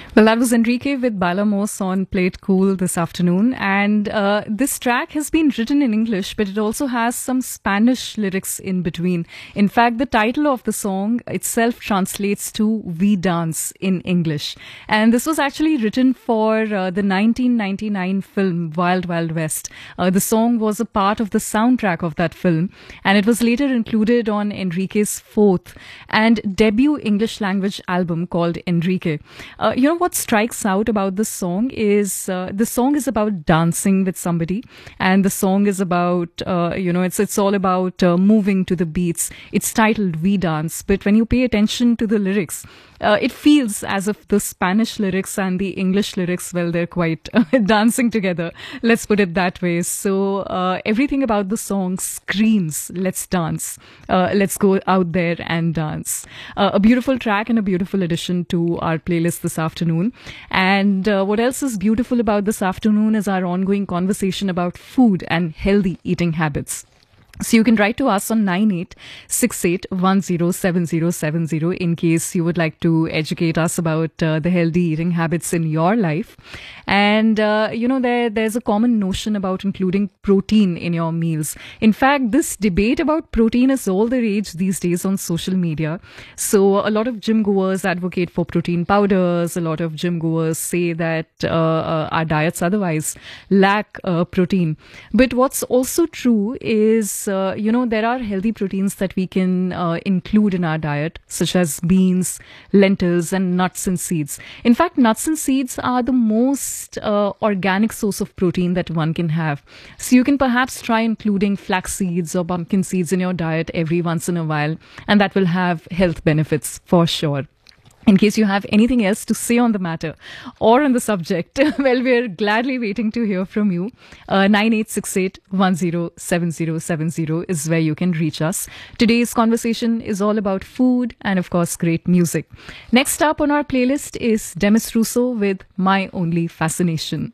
Well, that was Enrique with Balamos on Play It Cool this afternoon. And this track has been written in English, but it also has some Spanish lyrics in between. In fact, the title of the song itself translates to We Dance in English. And this was actually written for the 1999 film Wild Wild West. The song was a part of the soundtrack of that film, and it was later included on Enrique's fourth and debut English language album called Enrique. What strikes out about this song is the song is about dancing with somebody, and the song is about it's all about moving to the beats. It's titled We Dance, but when you pay attention to the lyrics, it feels as if the Spanish lyrics and the English lyrics, well, they're quite dancing together. Let's put it that way. So everything about the song screams, let's dance. Let's go out there and dance. A beautiful track and a beautiful addition to our playlist this afternoon. And what else is beautiful about this afternoon is our ongoing conversation about food and healthy eating habits. So you can write to us on 9868107070 in case you would like to educate us about the healthy eating habits in your life. And, there's a common notion about including protein in your meals. In fact, this debate about protein is all the rage these days on social media. So a lot of gym goers advocate for protein powders. A lot of gym goers say that our diets otherwise lack protein. But what's also true is there are healthy proteins that we can include in our diet, such as beans, lentils, and nuts and seeds. In fact, nuts and seeds are the most organic source of protein that one can have. So you can perhaps try including flax seeds or pumpkin seeds in your diet every once in a while, and that will have health benefits for sure. In case you have anything else to say on the matter or on the subject, well, we're gladly waiting to hear from you. 9868107070 is where you can reach us. Today's conversation is all about food and, of course, great music. Next up on our playlist is Demis Russo with My Only Fascination.